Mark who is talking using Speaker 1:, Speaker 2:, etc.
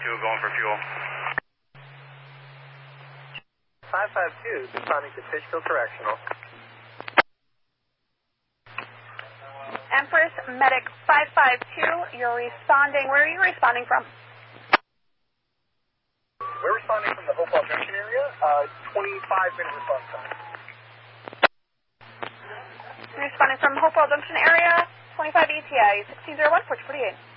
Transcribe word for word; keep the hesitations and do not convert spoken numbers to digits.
Speaker 1: two going for fuel.
Speaker 2: five five two, responding to Fishkill Correctional.
Speaker 3: Empress Medic five five two, you're responding. Where are you responding from?
Speaker 2: We're responding from the Hopewell Junction area, uh, twenty-five minute response time.
Speaker 3: You're responding from Hopewell Junction area, twenty-five E T I, sixteen oh one, Porch forty-eight.